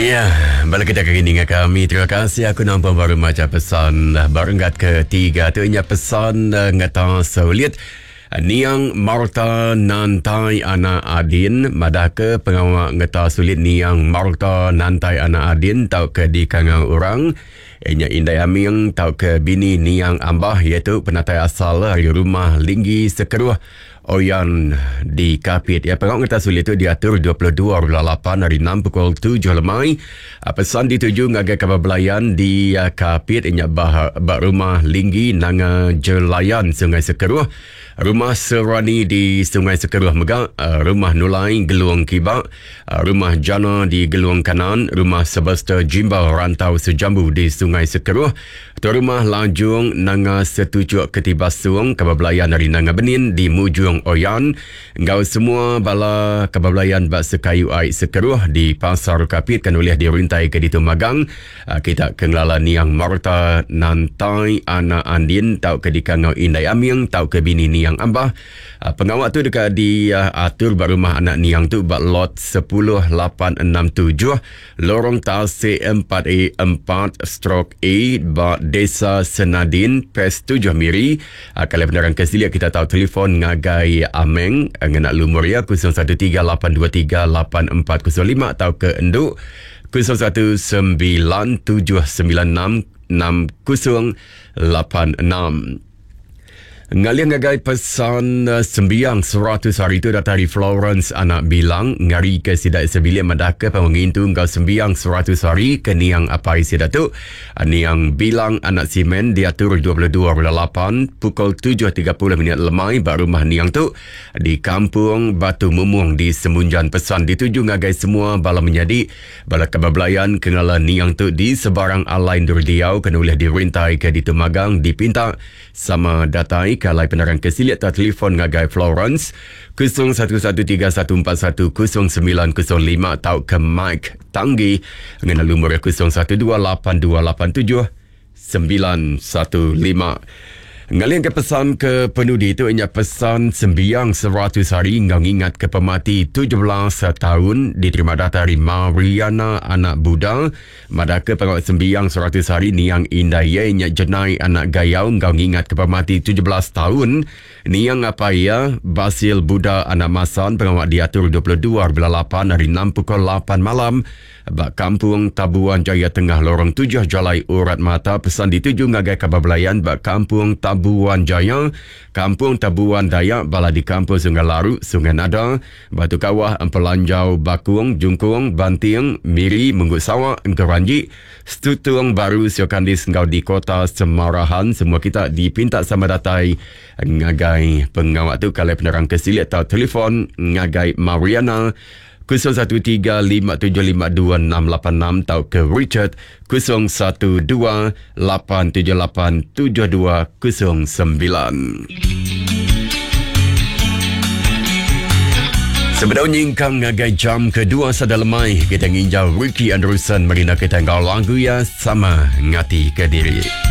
Ya, balik kita kini dengan kami. Terima kasih. Aku nampak baru macam pesan barengat ketiga tu inya pesan ngata sulit. Niang Marta nantai ana adin madaka pengawak ngata sulit niang Marta nantai ana adin tau ke di kangang orang. Inya indai aming tau ke bini niang ambah iaitu penatai asal dari rumah Linggi Sekeruh Oyan di Kapit. Ya, pengawak ngata sulit itu diatur 22.8 hari 6 pukul 7 lemai. Pesan dituju ngagai kababelayan di Kapit inya bah rumah Linggi nanga Jelayan Sungai Sekeruh. Rumah Serani di Sungai Sekeruh Megak, rumah Nulai Geluang Kibak, rumah Jana di Geluang Kanan, rumah Sebesta Jimbal Rantau Sejambu di Sungai Sekeruh, rumah Lajung Nanga Setujuk Ketibasung Kababelayan dari Nanga Benin di Mujung Oyan. Ngau semua bala kababelayan bak Sekayu Aik Sekeruh di Pasar Kapit kan boleh dirintai ke ditu magang. Kita kenglala niang Marta nantai ana andin tau ke dikangau indai aming tau ke bini niang ambah. Pengawak tu dekat di atur bak rumah anak niang tu bak lot 10867 lorong Tasik 4A4/A bak Desa Senadin Pes 7 Miri. Kalau penerangan kesiliat kita tahu telefon ngagai Ameng ngenak lumur ya 0138238405 atau ke enduk 0179966086. Ngalian ngagai pesan sembiang 100 hari itu datari Florence anak bilang ngari ke sidak sebilik madaka pengintu ngau sembiang 100 hari ke niang apai sidak tu niang bilang anak simen diatur 22.8 pukul 7.30 minit lemai baru rumah niang tu di kampung Batu Mumuang di Semunjan. Pesan dituju ngagai semua bala menjadi bala kababelayan kenala niang tu di sebarang alain Durdiau kena boleh dirintai ke ditu magang dipinta sama datai kalai penerangan kesiliat atau telefon ngagai Florence 011314100905 atau ke Mike Tanggi dengan lumur 0128287915. Ngalian ke pesan ke penudi itu inya pesan sembiang 100 hari ngau ingat ke pemati 17 tahun diterima data dari Mariana anak Buddha madaka pengawal sembiang 100 hari niang indah ye inya jenai anak gayau ngau ingat ke pemati 17 tahun niang apa ya Basil Buddha anak Masan pengawal diatur 22.8 hari 6 pukul 8 malam bak kampung Tabuan Jaya Tengah lorong 7 Jalai Urat Mata. Pesan dituju ngagai kababelayan bak kampung Tabuan Jaya, kampung Tabuan Dayak bala di kampung Sungai Larut, Sungai Nada, Batu Kawah, Empelanjau, Bakung, Jungkung, Banting, Miri, Munggut Sawak, Engkeranji, Stutung Baru, Siokandis ngau di kota Semarahan. Semua kita dipinta sama datai ngagai pengawak tu kalau penerang kesiliat atau telefon ngagai Mariana 0135752686 atau ke Richard 0128787209. Sebelum nyingkang ngagai jam kedua sadalemai kita nginjau Ricky Anderson marina kita ngau lagu ya sama ngati ke diri.